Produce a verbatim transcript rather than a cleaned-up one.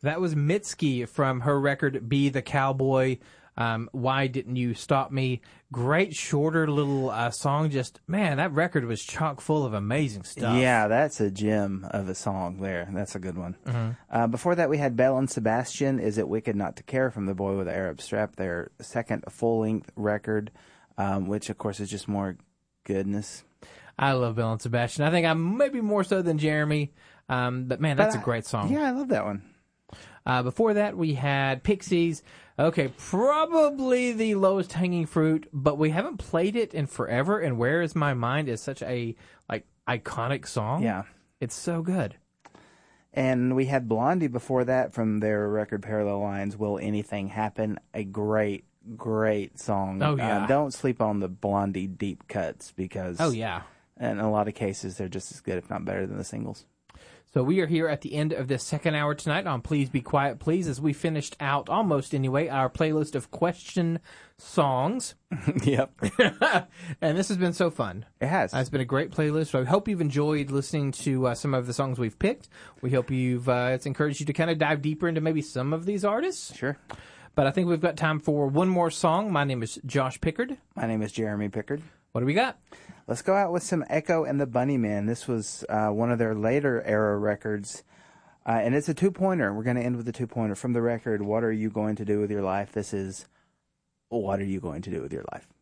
That was Mitski from her record Be the Cowboy. Um, Why Didn't You Stop Me? Great, shorter little uh, song. Just, man, that record was chock full of amazing stuff. Yeah, that's a gem of a song there. That's a good one. Mm-hmm. Uh, before that, we had Belle and Sebastian, Is It Wicked Not to Care, from The Boy with the Arab Strap, their second full-length record, um, which, of course, is just more goodness. I love Belle and Sebastian. I think I'm maybe more so than Jeremy. Um, but, man, that's but a great song. I, yeah, I love that one. Uh, before that, we had Pixies. Okay, probably the lowest hanging fruit, but we haven't played it in forever. And Where Is My Mind is such a like iconic song. Yeah. It's so good. And we had Blondie before that from their record Parallel Lines, Will Anything Happen? A great, great song. Oh, yeah. Uh, don't sleep on the Blondie deep cuts because Oh, yeah. in a lot of cases, they're just as good, if not better, than the singles. So we are here at the end of this second hour tonight on Please Be Quiet, Please, as we finished out, almost anyway, our playlist of question songs. Yep. And this has been so fun. It has. Uh, it's been a great playlist. So I hope you've enjoyed listening to uh, some of the songs we've picked. We hope you've uh, it's encouraged you to kind of dive deeper into maybe some of these artists. Sure. But I think we've got time for one more song. My name is Josh Pickard. My name is Jeremy Pickard. What do we got? Let's go out with some Echo and the Bunnymen. This was uh, one of their later era records, uh, and it's a two-pointer. We're going to end with a two-pointer from the record, What Are You Going to Do With Your Life? This is What Are You Going to Do With Your Life?